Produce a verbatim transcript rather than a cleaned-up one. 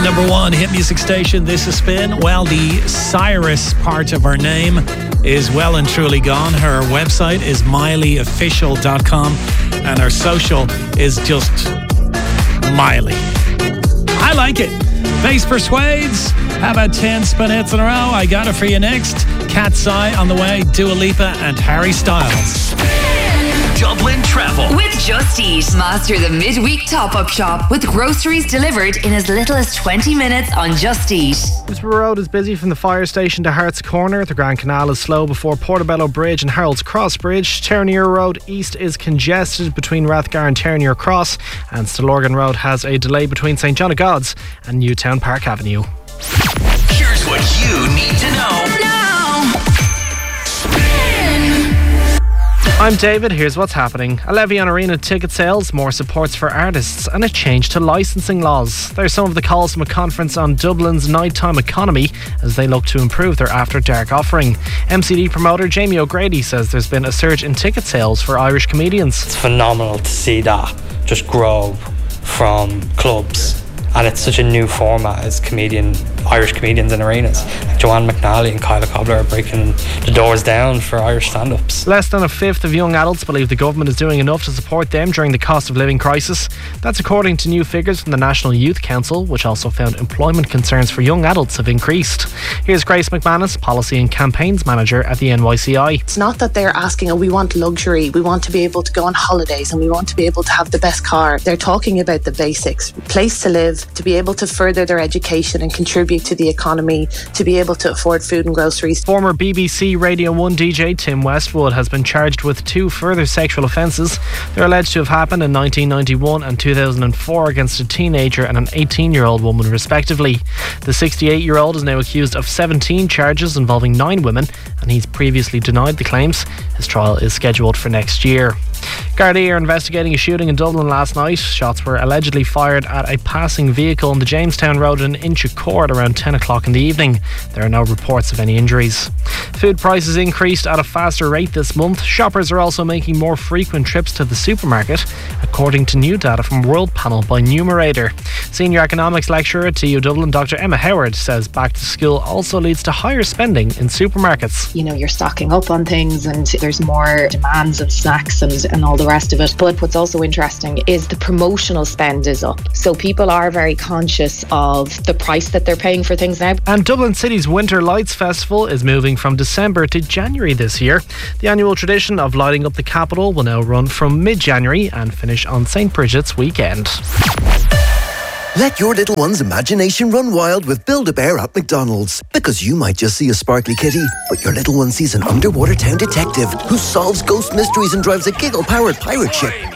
Number one hit music station. This is Spin. Well, the Cyrus part of her name is well and truly gone. Her website is miley official dot com and her social is just Miley. I like it. Bass Persuades. How about ten spin hits in a row? I got it for you next. Cat's Eye on the way. Dua Lipa and Harry Styles. Dublin Travel with Just Eat. Master the midweek top-up shop with groceries delivered in as little as twenty minutes on Just Eat. Lisbon Road is busy from the fire station to Harts Corner. The Grand Canal is slow before Portobello Bridge and Harold's Cross Bridge. Ternier Road East is congested between Rathgar and Ternier Cross, and Stillorgan Road has a delay between St John of God's and Newtown Park Avenue. Here's what you need to know now. I'm David, here's what's happening. A levy on arena ticket sales, more supports for artists, and a change to licensing laws. There's some of the calls from a conference on Dublin's nighttime economy as they look to improve their After Dark offering. M C D promoter Jamie O'Grady says there's been a surge in ticket sales for Irish comedians. It's phenomenal to see that just grow from clubs. And it's such a new format as comedian, Irish comedians in arenas. Like Joanne McNally and Kyla Cobbler are breaking the doors down for Irish stand-ups. Less than a fifth of young adults believe the government is doing enough to support them during the cost of living crisis. That's according to new figures from the National Youth Council, which also found employment concerns for young adults have increased. Here's Grace McManus, Policy and Campaigns Manager at the N Y C I. It's not that they're asking, oh, we want luxury, we want to be able to go on holidays and we want to be able to have the best car. They're talking about the basics. Place to live, to be able to further their education and contribute to the economy, to be able to afford food and groceries. Former B B C Radio one D J Tim Westwood has been charged with two further sexual offences. They're alleged to have happened in nineteen ninety-one and two thousand four against a teenager and an eighteen-year-old woman respectively. The sixty-eight-year-old is now accused of seventeen charges involving nine women, and he's previously denied the claims. His trial is scheduled for next year. Gardaí are investigating a shooting in Dublin last night. Shots were allegedly fired at a passing vehicle on the Jamestown Road in Inchicore around ten o'clock in the evening. There are no reports of any injuries. Food prices increased at a faster rate this month. Shoppers are also making more frequent trips to the supermarket, according to new data from World Panel by Numerator. Senior economics lecturer at T U Dublin, Doctor Emma Howard, says back to school also leads to higher spending in supermarkets. You know, you're stocking up on things and there's more demands of snacks and, and all the rest of it. But what's also interesting is the promotional spend is up. So people are very conscious of the price that they're paying for things now. And Dublin City's Winter Lights Festival is moving from December to January this year. The annual tradition of lighting up the capital will now run from mid-January and finish on Saint Bridget's weekend. Let your little one's imagination run wild with Build-A-Bear at McDonald's. Because you might just see a sparkly kitty, but your little one sees an underwater town detective who solves ghost mysteries and drives a giggle-powered pirate ship.